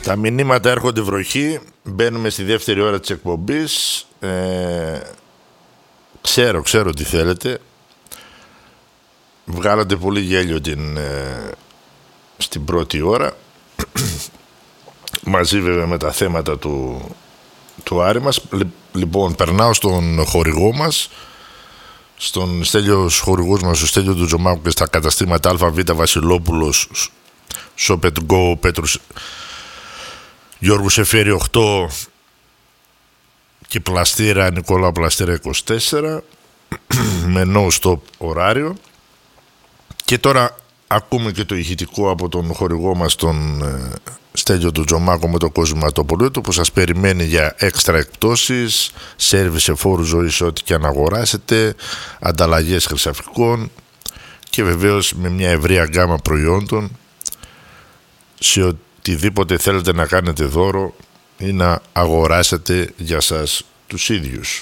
Τα μηνύματα έρχονται βροχή. Μπαίνουμε στη δεύτερη ώρα της εκπομπής. Ξέρω τι θέλετε. Βγάλατε πολύ γέλιο στην πρώτη ώρα. Μαζί βέβαια με τα θέματα του Άρη μας. Λοιπόν, περνάω στον χορηγό μας, στον Στέλιος χορηγός μας, ο Στέλιο του Τζομάκου, και στα καταστήματα ΑΒ Βασιλόπουλος, Shop & Go, Πέτρος Γιώργου Σεφέρη 8 και Πλαστήρα Νικόλα Πλαστήρα 24 με non-stop ωράριο. Και τώρα ακούμε και το ηχητικό από τον χορηγό μας, τον Στέλιο του Τζομάκο, με το κοσματοπολείο του, που σας περιμένει για έξτρα εκπτώσεις, σέρβις εφόρου ζωής, ό,τι και αν αγοράσετε, ανταλλαγές χρυσαφικών και βεβαίως με μια ευρεία γκάμα προϊόντων σε οτιδήποτε θέλετε να κάνετε δώρο ή να αγοράσετε για σας τους ίδιους.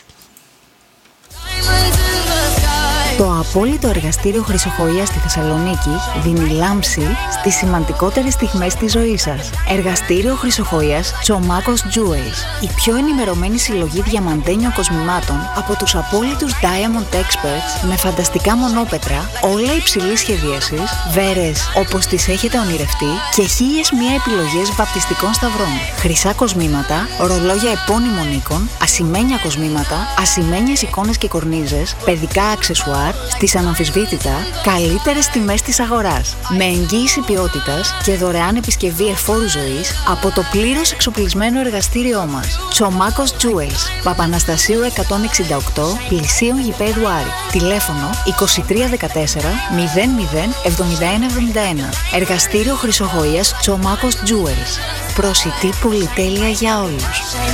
Το απόλυτο εργαστήριο Χρυσοχοΐας στη Θεσσαλονίκη δίνει λάμψη στις σημαντικότερες στιγμές της ζωής σας. Εργαστήριο Χρυσοχοΐας Τσομάκος Jewels. Η πιο ενημερωμένη συλλογή διαμαντένιων κοσμημάτων από τους απόλυτους Diamond Experts, με φανταστικά μονόπετρα, όλα υψηλής σχεδίασης, βέρες όπως τις έχετε ονειρευτεί και 1001 επιλογές βαπτιστικών σταυρών. Χρυσά κοσμήματα, ρολόγια επώνυμων οίκων, ασημένια κοσμήματα, ασημένιες εικόνες και κορνίζες, παιδικά αξεσουάρ στις αναμφισβήτητα καλύτερες τιμές της αγοράς, με εγγύηση ποιότητας και δωρεάν επισκευή εφόρου ζωής από το πλήρως εξοπλισμένο εργαστήριό μας. Τσομάκος Jewels, Παπαναστασίου 168, πλησίον γηπέδου Άρη. Τηλέφωνο 2314 00 7171. Εργαστήριο Χρυσοχοΐας Τσομάκος Jewels. Προσιτή πολυτέλεια για όλους.